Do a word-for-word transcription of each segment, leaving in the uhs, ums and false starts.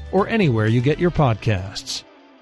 or anywhere you get your podcasts.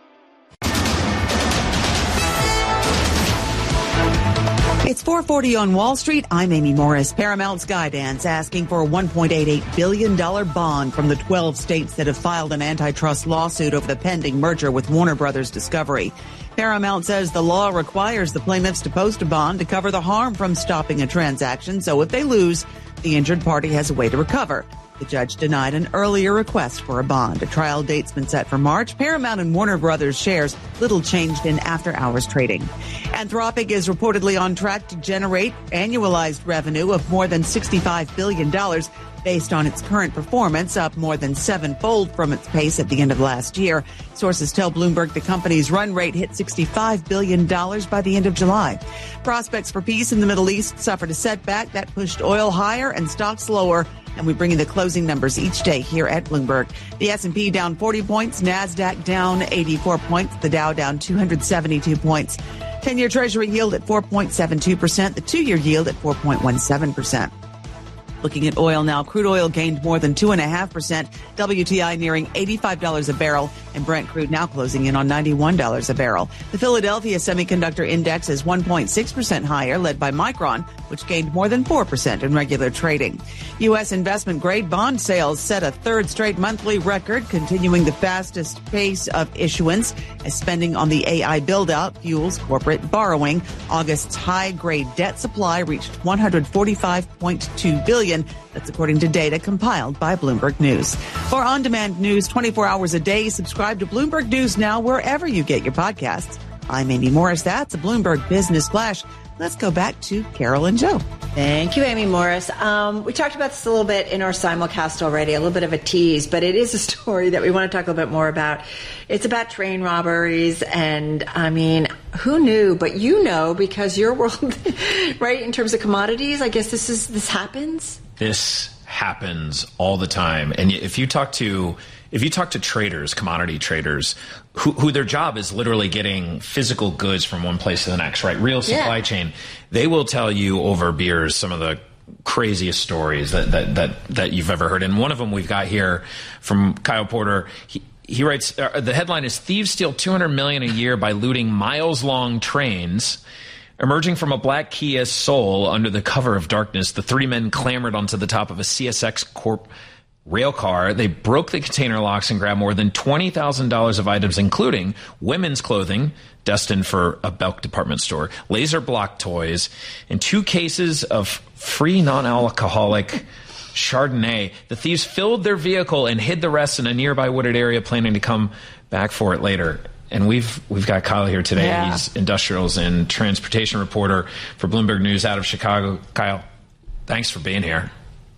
It's four forty on Wall Street. I'm Amy Morris. Paramount Skydance asking for a one point eight eight billion dollars bond from the twelve states that have filed an antitrust lawsuit over the pending merger with Warner Brothers Discovery. Paramount says the law requires the plaintiffs to post a bond to cover the harm from stopping a transaction, so if they lose, the injured party has a way to recover. The judge denied an earlier request for a bond. A trial date's been set for March. Paramount and Warner Brothers shares little changed in after-hours trading. Anthropic is reportedly on track to generate annualized revenue of more than sixty-five billion dollars based on its current performance, up more than sevenfold from its pace at the end of last year. Sources tell Bloomberg the company's run rate hit sixty-five billion dollars by the end of July. Prospects for peace in the Middle East suffered a setback that pushed oil higher and stocks lower. And we bring you the closing numbers each day here at Bloomberg. The S and P down forty points, NASDAQ down eighty-four points, the Dow down two hundred seventy-two points. ten-year Treasury yield at four point seven two percent, the two-year yield at four point one seven percent. Looking at oil now, crude oil gained more than two point five percent, W T I nearing eighty-five dollars a barrel, and Brent crude now closing in on ninety-one dollars a barrel. The Philadelphia Semiconductor Index is one point six percent higher, led by Micron, which gained more than four percent in regular trading. U S investment-grade bond sales set a third straight monthly record, continuing the fastest pace of issuance as spending on the A I build-out fuels corporate borrowing. August's high-grade debt supply reached one hundred forty-five point two billion dollars. That's according to data compiled by Bloomberg News. For on-demand news twenty-four hours a day, subscribe to Bloomberg News Now wherever you get your podcasts. I'm Amy Morris. That's a Bloomberg Business Flash. Let's go back to Carol and Joe. Thank you, Amy Morris. Um, we talked about this a little bit in our simulcast already, a little bit of a tease, but it is a story that we want to talk a little bit more about. It's about train robberies, and I mean, who knew? But you know, because your world, right, in terms of commodities, I guess this is this happens. This happens all the time, and if you talk to if you talk to traders, commodity traders, who, who their job is literally getting physical goods from one place to the next, right? Real supply yeah. chain. They will tell you over beers some of the craziest stories that, that, that, that you've ever heard. And one of them we've got here from Kyle Porter. He, he writes, uh, the headline is Thieves Steal two hundred million dollars a year by looting miles-long trains. Emerging from a black Kia Soul under the cover of darkness, the three men clambered onto the top of a C S X Corp rail car. They broke the container locks and grabbed more than twenty thousand dollars of items, including women's clothing, destined for a Belk department store, laser block toys, and two cases of free non-alcoholic Chardonnay. The thieves filled their vehicle and hid the rest in a nearby wooded area, planning to come back for it later. And we've we've got Kyle here today. Yeah. He's industrials and transportation reporter for Bloomberg News out of Chicago. Kyle, thanks for being here.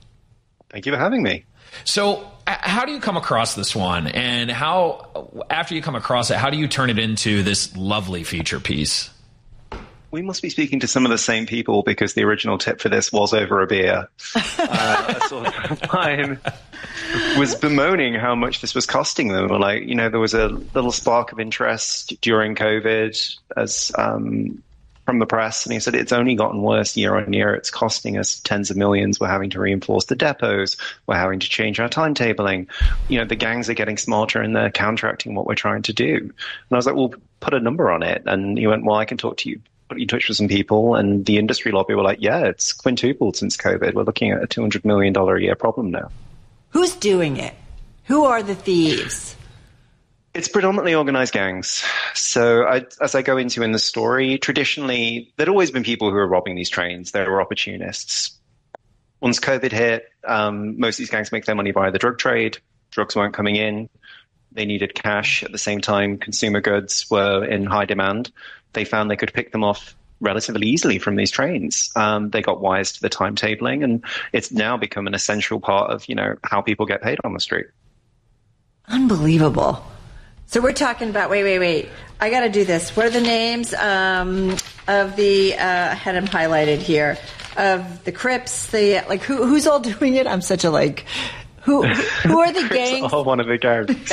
Thank you for having me. So how do you come across this one? And how, after you come across it, how do you turn it into this lovely feature piece? We must be speaking to some of the same people, because the original tip for this was over a beer. uh, a sort of time was bemoaning how much this was costing them. Like, you know, there was a little spark of interest during COVID as um, from the press, and he said it's only gotten worse year on year. It's costing us tens of millions. We're having to reinforce the depots. We're having to change our timetabling. You know, the gangs are getting smarter and they're counteracting what we're trying to do. And I was like, well, put a number on it. And he went, well, I can talk to you. Put you in touch with some people, and the industry lobby were like, yeah, it's quintupled since COVID. We're looking at a two hundred million dollars a year problem now. Who's doing it? Who are the thieves? It's predominantly organized gangs. So I, as I go into in the story, traditionally, there'd always been people who were robbing these trains. They were opportunists. Once COVID hit, um, most of these gangs make their money via the drug trade. Drugs weren't coming in. They needed cash. At the same time, consumer goods were in high demand. They found they could pick them off relatively easily from these trains. Um, they got wise to the timetabling, and it's now become an essential part of, you know, how people get paid on the street. Unbelievable. So we're talking about, wait, wait, wait. I got to do this. What are the names um, of the, uh, I had them highlighted here, of the Crips, the, like, who, who's all doing it? I'm such a, like, who, who are the gangs? All one of the gangs.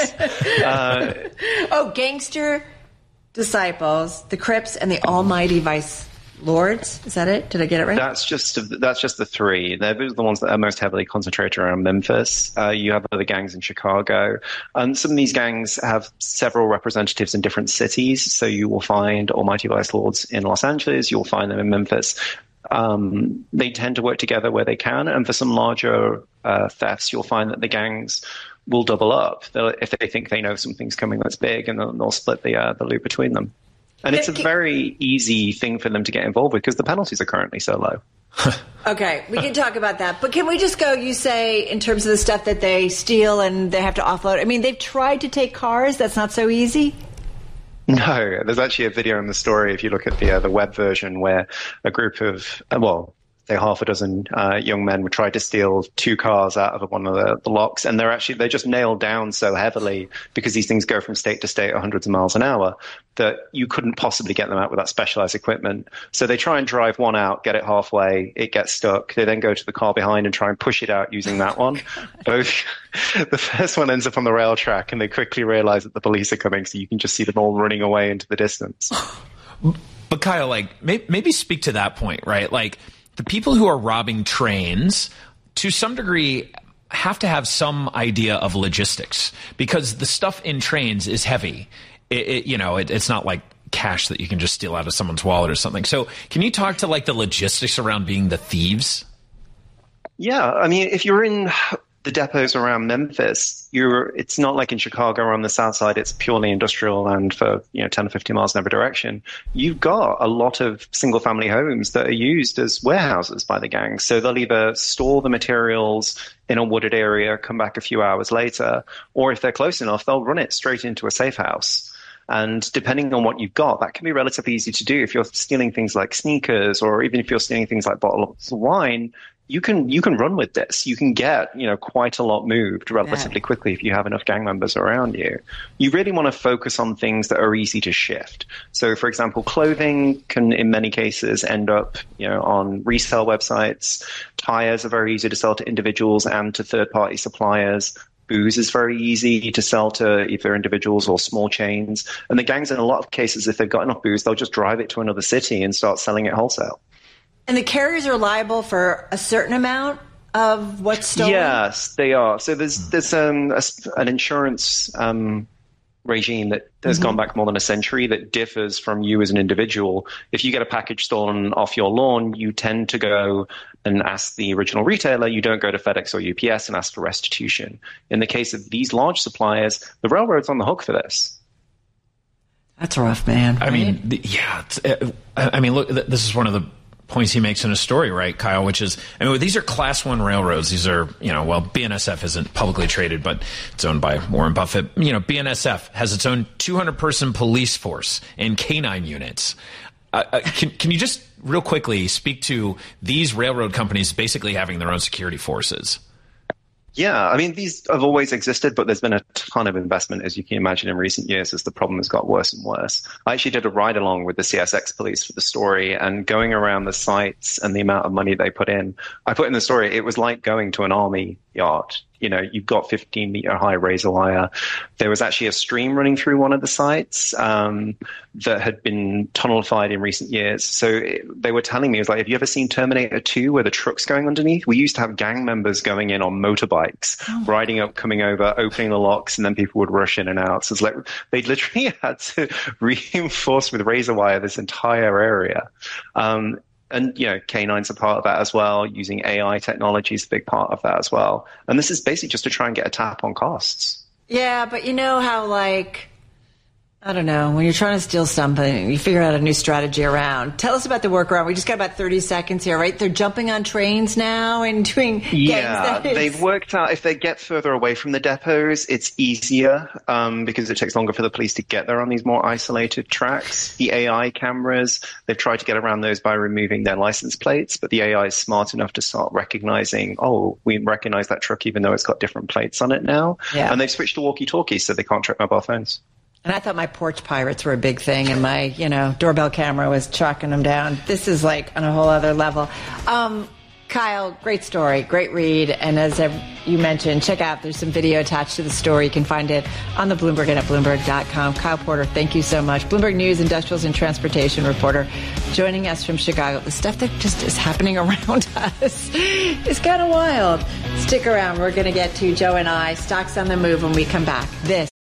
uh, oh, Gangster Disciples, the Crips, and the Almighty Vice lords. Is that it? Did I get it right? That's just that's just the three. They're the ones that are most heavily concentrated around Memphis. Uh, you have other gangs in Chicago. And some of these gangs have several representatives in different cities. So you will find Almighty Vice Lords in Los Angeles. You'll find them in Memphis. Um, they tend to work together where they can. And for some larger uh, thefts, you'll find that the gangs will double up they'll, if they think they know something's coming that's big, and they'll, they'll split the uh, the loot between them. And it's a very easy thing for them to get involved with because the penalties are currently so low. Okay, we can talk about that. But can we just go, you say, in terms of the stuff that they steal and they have to offload? I mean, they've tried to take cars. That's not so easy. No, there's actually a video in the story, if you look at the uh, the web version, where a group of, well, say half a dozen uh, young men would try to steal two cars out of one of the, the locks, and they're actually they're just nailed down so heavily because these things go from state to state at hundreds of miles an hour that you couldn't possibly get them out with that specialized equipment. So they try and drive one out, get it halfway, it gets stuck. They then go to the car behind and try and push it out using that one. Both the first one ends up on the rail track, and they quickly realize that the police are coming, so you can just see them all running away into the distance. But Kyle, like maybe speak to that point, right? Like, the people who are robbing trains, to some degree, have to have some idea of logistics because the stuff in trains is heavy. It, it, you know, it, it's not like cash that you can just steal out of someone's wallet or something. So can you talk to like the logistics around being the thieves? Yeah, I mean, if you're in the depots around Memphis, you're it's not like in Chicago or on the south side, it's purely industrial land for, you know, ten or fifteen miles in every direction. You've got a lot of single family homes that are used as warehouses by the gang. So they'll either store the materials in a wooded area, come back a few hours later, or if they're close enough, they'll run it straight into a safe house. And depending on what you've got, that can be relatively easy to do. If you're stealing things like sneakers, or even if you're stealing things like bottles of wine, you can you can run with this. You can get, you know, quite a lot moved relatively yeah. quickly if you have enough gang members around you. You really want to focus on things that are easy to shift. So, for example, clothing can, in many cases, end up, you know, on resale websites. Tires are very easy to sell to individuals and to third-party suppliers. Booze is very easy to sell to either individuals or small chains. And the gangs, in a lot of cases, if they've got enough booze, they'll just drive it to another city and start selling it wholesale. And the carriers are liable for a certain amount of what's stolen? Yes, they are. So there's there's um, a, an insurance um, regime that has mm-hmm. gone back more than a century that differs from you as an individual. If you get a package stolen off your lawn, you tend to go and ask the original retailer. You don't go to FedEx or U P S and ask for restitution. In the case of these large suppliers, the railroad's on the hook for this. That's rough, man. I right? mean, the, yeah. It's, uh, I mean, look, this is one of the points he makes in his story, right, Kyle, which is, I mean, these are class one railroads. These are, you know, well, B N S F isn't publicly traded, but it's owned by Warren Buffett. You know, B N S F has its own two hundred person police force and canine units. Uh, uh, can, can you just real quickly speak to these railroad companies basically having their own security forces? Yeah, I mean, these have always existed, but there's been a ton of investment, as you can imagine, in recent years as the problem has got worse and worse. I actually did a ride along with the C S X police for the story, and going around the sites and the amount of money they put in, I put in the story, it was like going to an army yard. You know, you've got fifteen meter high razor wire. There was actually a stream running through one of the sites um, that had been tunnelified in recent years. So it, they were telling me, it was like, have you ever seen Terminator two where the truck's going underneath? We used to have gang members going in on motorbikes, oh. riding up, coming over, opening the locks, and then people would rush in and out. So it's like they literally had to reinforce with razor wire this entire area. Um, And, you know, canines are part of that as well. Using A I technology is a big part of that as well. And this is basically just to try and get a tap on costs. Yeah, but you know how, like, I don't know, when you're trying to steal something, you figure out a new strategy around. Tell us about the workaround. We just got about thirty seconds here, right? They're jumping on trains now and doing Yeah, gangs. they've worked out if they get further away from the depots, it's easier um, because it takes longer for the police to get there on these more isolated tracks. The A I cameras, they've tried to get around those by removing their license plates, but the A I is smart enough to start recognizing, oh, we recognize that truck even though it's got different plates on it now. Yeah. And they've switched to walkie-talkies so they can't track mobile phones. And I thought my porch pirates were a big thing, and my, you know, doorbell camera was tracking them down. This is like on a whole other level. Um, Kyle, great story, great read. And as you mentioned, check out, there's some video attached to the story. You can find it on the Bloomberg and at Bloomberg dot com. Kyle Porter, thank you so much. Bloomberg News, Industrials and Transportation reporter, joining us from Chicago. The stuff that just is happening around us is kind of wild. Stick around. We're going to get to Joe and I, stocks on the move when we come back. This